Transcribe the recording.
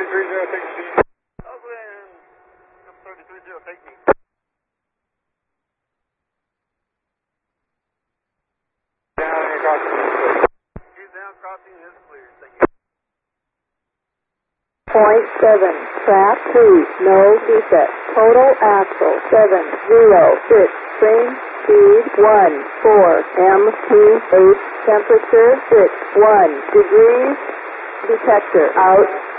3330, take me. Oakland, 3330, take me. Down and crossing is clear. Shoot down, crossing is clear. Thank you. Point 7, trap 2, no reset. Total axle 706, spring speed 14, M28, temperature 61 degrees, detector out.